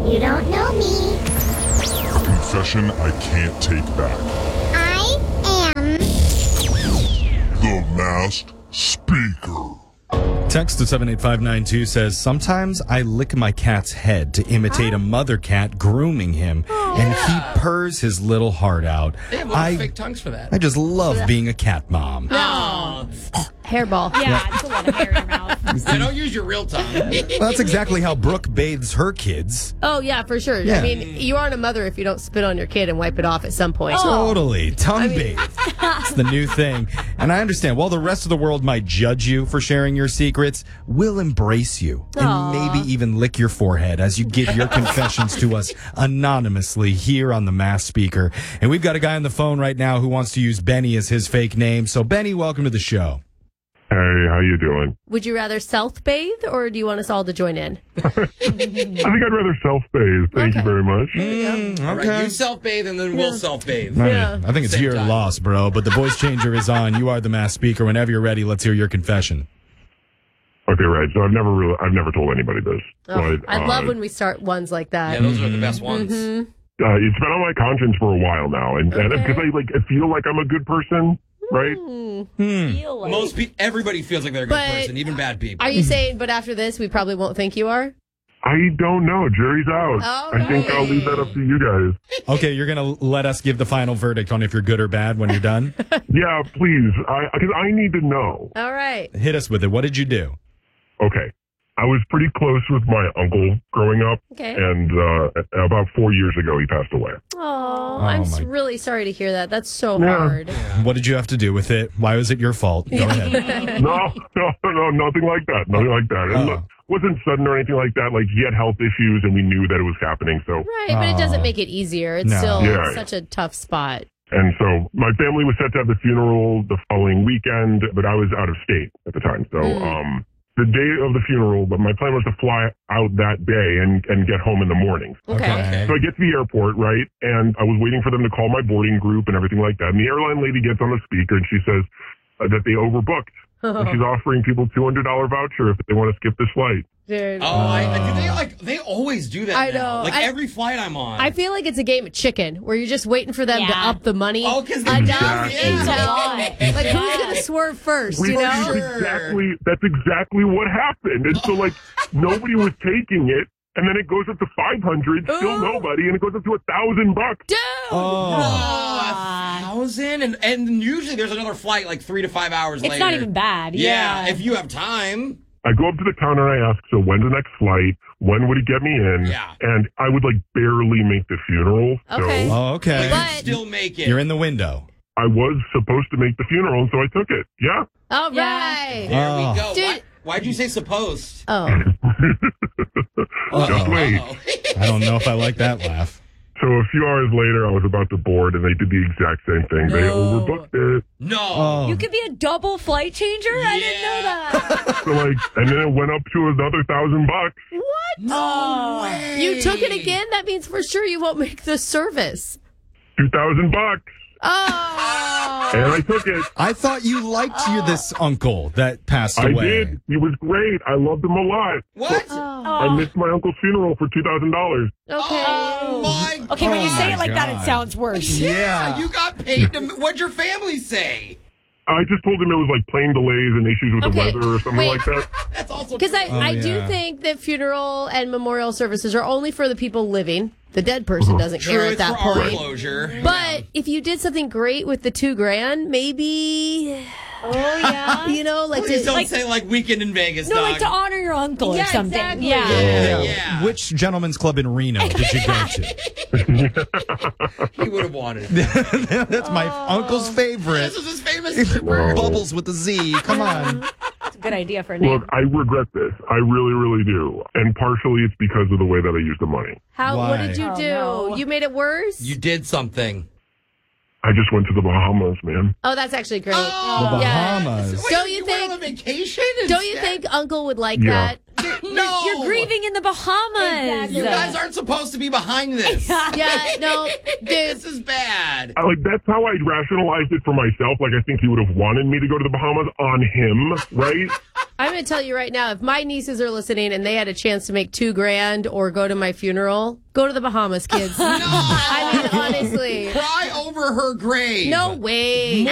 You don't know me. Confession I can't take back. I am The Masked Speaker. Text to 78592 says, sometimes I lick my cat's head to imitate a mother cat grooming him, and he purrs his little heart out. They have little fake tongues for that. I just love being a cat mom. Oh. Hairball. Yeah, it's a lot of hair in your mouth. Yeah, don't use your real tongue. Well, that's exactly how Brooke bathes her kids. Oh, yeah, for sure. Yeah. I mean, you aren't a mother if you don't spit on your kid and wipe it off at some point. Totally. Tongue bathe. It's the new thing. And I understand, while the rest of the world might judge you for sharing your secrets, we'll embrace you and maybe even lick your forehead as you give your confessions to us anonymously here on the Masked Speaker. And we've got a guy on the phone right now who wants to use Benny as his fake name. So, Benny, welcome to the show. Hey, how you doing? Would you rather self-bathe, or do you want us all to join in? I think I'd rather self-bathe. Thank you very much. All right, you self-bathe and then we'll self-bathe. Right. Yeah. I think it's Same your time. loss, bro, but the voice changer is on. You are the Masked Speaker. Whenever you're ready, let's hear your confession. Okay, right. So I've never told anybody this. Oh, but, I love when we start ones like that. Yeah, those are the best ones. Mm-hmm. it's been on my conscience for a while now, and because I feel like I'm a good person, right? Feel like. Everybody feels like they're a good But person, even bad people. Are you saying, but after this, we probably won't think you are? I don't know. Jury's out. All I think I'll leave that up to you guys. Okay, you're going to let us give the final verdict on if you're good or bad when you're done? Yeah, please. Because I need to know. All right. Hit us with it. What did you do? Okay. I was pretty close with my uncle growing up, Okay. and about 4 years ago, he passed away. Oh, I'm my- really sorry to hear that. That's so Yeah. hard. What did you have to do with it? Why was it your fault? Go ahead. No, nothing like that. Nothing like that. And Oh. it wasn't sudden or anything like that. Like, he had health issues, and we knew that it was happening. So, Right, but it doesn't make it easier. It's No. still Yeah. such a tough spot. and so my family was set to have the funeral the following weekend, but I was out of state at the time. So, the day of the funeral, but my plan was to fly out that day and get home in the morning. Okay. So I get to the airport, right? And I was waiting for them to call my boarding group and everything like that. And the airline lady gets on the speaker and she says that they overbooked. And she's offering people $200 voucher if they want to skip this flight. Dude. They always do that. I now. know. Every flight I'm on. I feel like it's a game of chicken where you're just waiting for them to Yeah. up the money. Oh, 'cause they enough do. until, Yeah. like, who's going to swerve first, you That's know? exactly what happened. And so, like, nobody was taking it. And then it goes up to 500, still nobody, and it goes up to $1,000. Dude! Oh, 1,000? And usually there's another flight like 3 to 5 hours later. It's not even bad. Yeah, if you have time. I go up to the counter and I ask, so when's the next flight? When would he get me in? Yeah. And I would, like, barely make the funeral. Okay. So Oh, okay. But- Still make it. You're in the window. I was supposed to make the funeral, and so I took it. Yeah. All Yeah. right. There Oh. we go. Dude. Why'd you say supposed? Oh. Just wait. Uh-oh. I don't know if I like that laugh. So a few hours later, I was about to board, and they did the exact same thing. They overbooked it. No. Oh. You could be a double flight changer? I didn't know that. So, like, and then it went up to another $1,000. No way. You took it again? That means for sure you won't make the service. $2,000. Oh. And I took it. I thought you liked this uncle that passed I away. did. He was great. I loved him a lot. What? I missed my uncle's funeral for $2,000. Okay. Oh, my Okay, when you Oh say my it like that, God. it sounds worse. Yeah. You got paid to... What'd your family say? I just told him it was like plane delays and issues with Okay, the weather or something wait. like that. That's also Because I do yeah. think that funeral and memorial services are only for the people living. The dead person doesn't True, care at it's that for our point. closure. But if you did something great with the $2,000, maybe, Oh, yeah. you know, like Please to, don't like, say like weekend in Vegas, No, dog. like to honor your uncle Yeah, or something. exactly. Yeah. Yeah. Which gentleman's club in Reno did you go to? He would have wanted it. That's my uncle's favorite. This is his famous stripper. Bubbles with the Z. Come on. It's a good idea for a name. Look, I regret this. I really, really do. And partially it's because of the way that I used the money. how? What Why? did you Oh, do? no. You made it worse. You did something. I just went to the Bahamas, man. Oh, that's actually great. The Yeah. Bahamas. Wait, Don't you you went think- on a vacation? Don't you instead? think Uncle would like Yeah. that? No. You're grieving in the Bahamas. You guys aren't supposed to be behind this. Yeah, no, dude. This is bad. That's how I rationalized it for myself. Like, I think he would have wanted me to go to the Bahamas on him, right? I'm going to tell you right now, if my nieces are listening and they had a chance to make $2,000 or go to my funeral, go to the Bahamas, kids. No! I mean, honestly. Cry over her grave. No way.